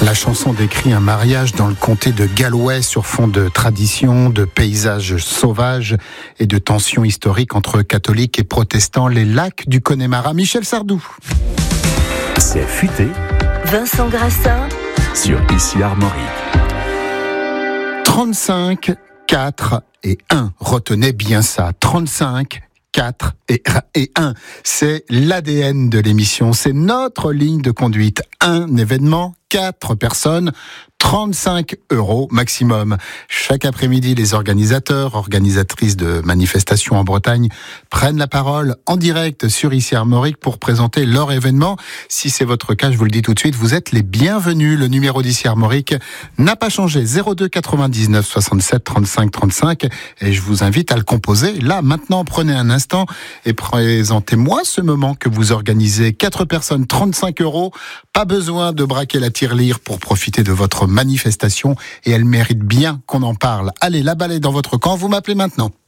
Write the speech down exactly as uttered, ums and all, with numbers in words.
La chanson décrit un mariage dans le comté de Galway sur fond de traditions, de paysages sauvages et de tensions historiques entre catholiques et protestants. Les lacs du Connemara. Michel Sardou. C'est futé. Vincent Grassin Sur Ici Armorique. trente-cinq, quatre et un. Retenez bien ça. trente-cinq, quatre et un. C'est l'A D N de l'émission. C'est notre ligne de conduite. Un événement, quatre personnes, trente-cinq euros maximum. Chaque après-midi, les organisateurs, organisatrices de manifestations en Bretagne prennent la parole en direct sur Ici Armorique pour présenter leur événement. Si c'est votre cas, je vous le dis tout de suite, vous êtes les bienvenus. Le numéro d'Ici Armorique n'a pas changé. zéro deux quatre-vingt-dix-neuf soixante-sept trente-cinq trente-cinq et je vous invite à le composer. Là, maintenant, prenez un instant et présentez-moi ce moment que vous organisez. Quatre personnes, trente-cinq euros. Pas besoin de braquer la tirelire pour profiter de votre manifestation et elle mérite bien qu'on en parle. Allez, la balle est dans votre camp, vous m'appelez maintenant.